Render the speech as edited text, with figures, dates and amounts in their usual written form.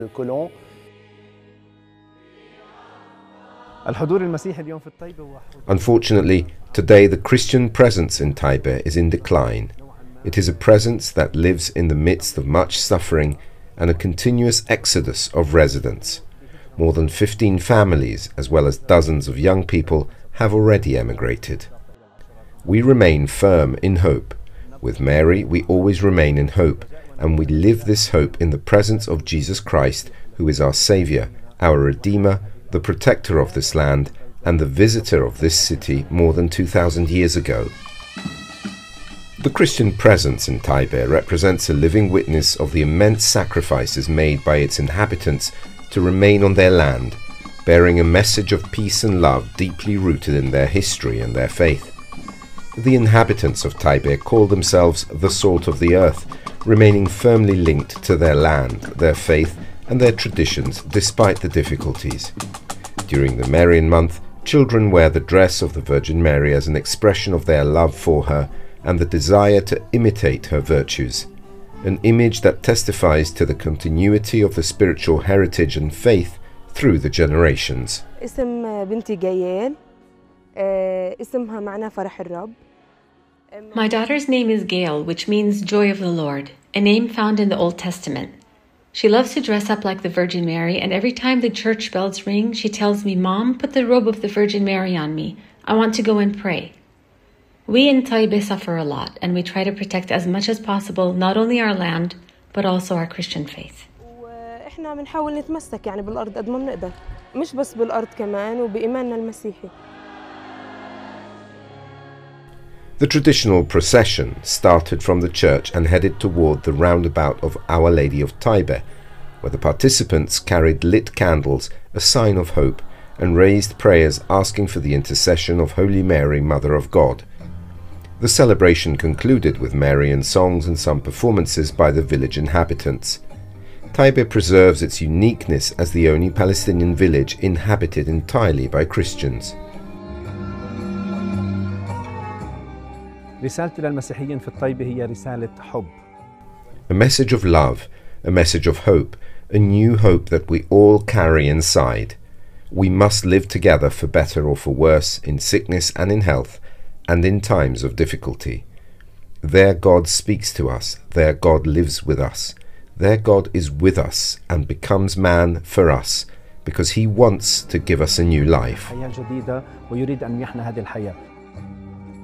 الكولون. الحضور المسيحي اليوم في الطيبة هو Unfortunately, today the Christian presence in Taipei is in decline. It is a presence that lives in the midst of much suffering and a continuous exodus of residents. More than 15 families, as well as dozens of young people, have already emigrated. We remain firm in hope. With Mary, we always remain in hope, and we live this hope in the presence of Jesus Christ, who is our Saviour, our Redeemer, the protector of this land, and the visitor of this city more than 2,000 years ago. The Christian presence in Taipei represents a living witness of the immense sacrifices made by its inhabitants to remain on their land, bearing a message of peace and love deeply rooted in their history and their faith. The inhabitants of Taipei call themselves the salt of the earth, remaining firmly linked to their land, their faith, and their traditions despite the difficulties. During the Marian month, children wear the dress of the Virgin Mary as an expression of their love for her and the desire to imitate her virtues, an image that testifies to the continuity of the spiritual heritage and faith through the generations. اسم بنتي جيال اسمها معناه فرح الرب. My daughter's name is Gail, which means joy of the Lord, a name found in the Old Testament. She loves to dress up like the Virgin Mary, and every time the church bells ring, she tells me, "Mom, put the robe of the Virgin Mary on me. I want to go and pray." We in Taipei suffer a lot, and we try to protect as much as possible not only our land, but also our Christian faith. وإحنا بنحاول نتمسك يعني بالأرض قد ما بنقدر، مش بس بالأرض كمان وبإيماننا المسيحي. The traditional procession started from the church and headed toward the roundabout of Our Lady of Taipei, where the participants carried lit candles, a sign of hope, and raised prayers asking for the intercession of Holy Mary, Mother of God. The celebration concluded with Marian songs and some performances by the village inhabitants. Taipei preserves its uniqueness as the only Palestinian village inhabited entirely by Christians. رسالتي للمسيحيين في الطيبة هي رسالة حب. A message of love, a message of hope, a new hope that we all carry inside. We must live together for better or for worse, in sickness and in health, and in times of difficulty. Their God speaks to us, their God lives with us, their God is with us and becomes man for us, because he wants to give us a new life. حياة جديدة ويريد أن يحيي هذه الحياة.